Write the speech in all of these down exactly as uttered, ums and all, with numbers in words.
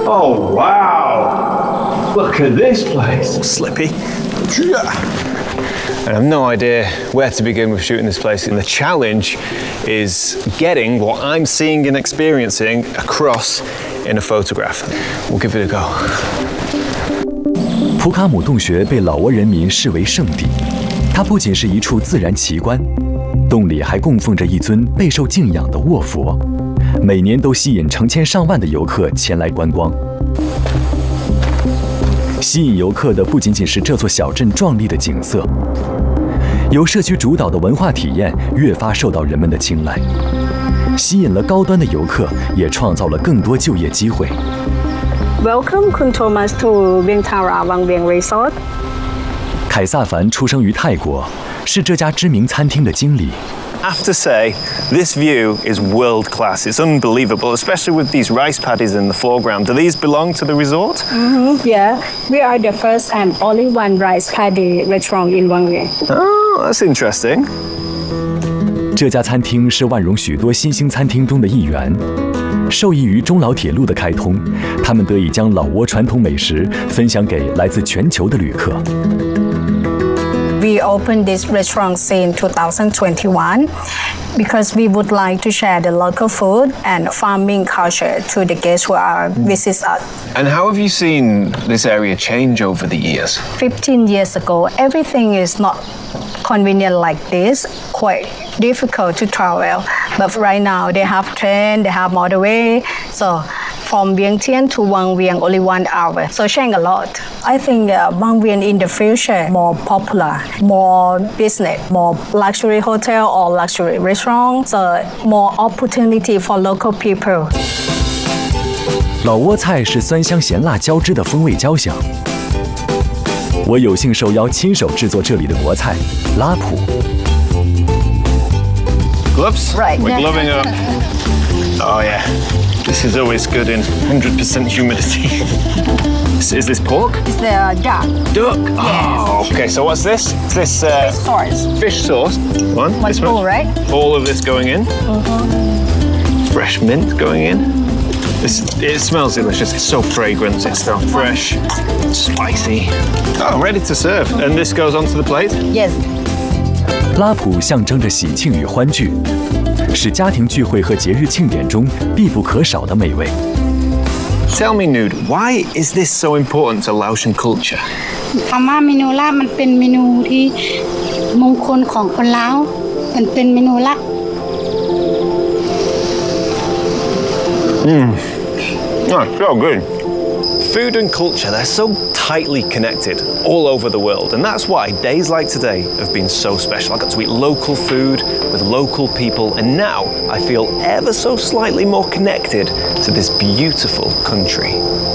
Oh, wow. Look at this place. Slippy. I have no idea where to begin with shooting this place, and the challenge is getting what I'm seeing and experiencing across in a photograph. We'll give it a go. 普卡姆洞穴被老挝人民视为圣地，它不仅是一处自然奇观，洞里还供奉着一尊备受敬仰的卧佛，每年都吸引成千上万的游客前来观光。吸引游客的不仅仅是这座小镇壮丽的景色，由社区主导的文化体验越发受到人们的青睐，吸引了高端的游客，也创造了更多就业机会。 Welcome, Kun Thomas, to Vieng Tara Wang Vieng Resort. 凯撒凡出生于泰国，是这家知名餐厅的经理。 I have to say, this view is world class. It's unbelievable, especially with these rice paddies in the foreground. Do these belong to the resort? Mm-hmm, yeah, we are the first and only one rice paddy restaurant in Wang Vieng. Oh, that's interesting. 这家餐厅是万荣许多新兴餐厅中的一员。受益于中老铁路的开通，他们得以将老挝传统美食分享给来自全球的旅客。 We opened this restaurant in two thousand twenty-one because we would like to share the local food and farming culture to the guests who are visit us. And how have you seen this area change over the years? Fifteen years ago, everything is not convenient like this, quite difficult to travel. But right now, they have train, they have motorway, so from Vientiane to Wang Vieng only one hour, so change a lot. I think uh, Wang Vieng in the future more popular, more business, more luxury hotel or luxury restaurant, so more opportunity for local people. 老挝菜是酸香咸辣交织的风味交响。我有幸受邀亲手制作这里的国菜拉普。 Gloves? Right. We're gloving up. Oh yeah. This is always good in one hundred percent humidity. Is this pork? It's the duck. Duck? Yes. Oh, okay. So what's this? Is this uh, Fish sauce. Fish sauce. One. One this spoon, much? right? All of this going in. Mm-hmm. Fresh mint going in. This, it smells delicious. It's so fragrant. It's so fresh, spicy. Oh, ready to serve. And this goes onto the plate? Yes. 拉普象征着喜庆与欢聚，是家庭聚会和节日庆典中必不可少的美味。 Tell me, Nude, why is this so important to Laotian culture? คำว่าเมนูลาบมันเป็นเมนูที่มงคลของคนลาวมันเป็นเมนูลัก Mmm. Oh, so good. Food and culture, they're so tightly connected all over the world, and that's why days like today have been so special. I got to eat local food with local people, and now I feel ever so slightly more connected to this beautiful country.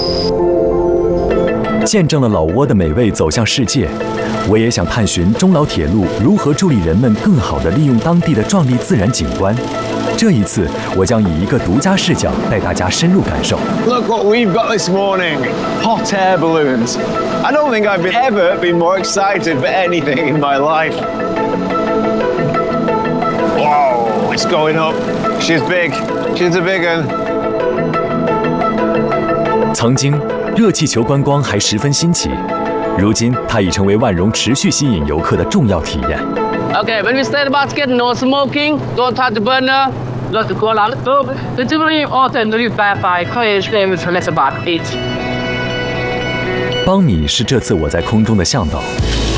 见证了老挝的美味走向世界，我也想探寻中老铁路如何助力人们更好地利用当地的壮丽自然景观。这一次，我将以一个独家视角带大家深入感受。 Look what we've got this morning. Hot air balloons. I don't think I've ever been more excited for anything in my life. Whoa, it's going up. She's big. She's a big one. 曾经，热气球观光还十分新奇，如今它已成为万荣持续吸引游客的重要体验。 Okay, when we start the basket, no smoking, don't touch the burner. เราจะกลัวร้านตัวเป็นที่ไม่อ๋อแต่เราอยู่แปลไปค่อยเรียนวิทยาศาสตร์อีก邦米是这次我在空中的向导。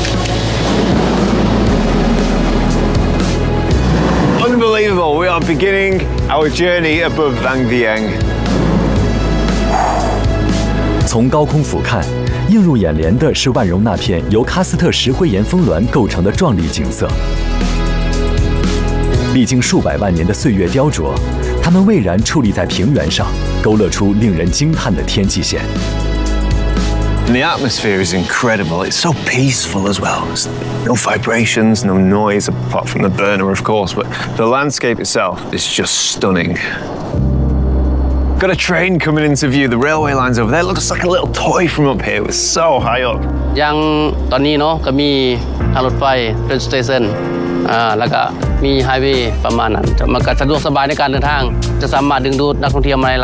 Unbelievable! We are beginning our journey above Vang Vieng. 从高空俯瞰，映入眼帘的是万荣那片由喀斯特石灰岩峰峦构成的壮丽景色。历经数百万年的岁月雕琢，它们蔚然矗立在平原上，勾勒出令人惊叹的天际线。 And the atmosphere is incredible. It's so peaceful as well. There's no vibrations, no noise, apart from the burner, of course, but the landscape itself is just stunning. Got a train coming into view. The railway line's over there. It looks like a little toy from up here. It's so high up. ยังตอนนี้เนาะก็มีทางรถไฟเป็นสเตชันอ่าแล้วก็มีไฮเวย์ประมาณนั้นมันก็สะดวกสบายในการเดินทางจะสามารถดึงดูดนักท่องเที่ยวมา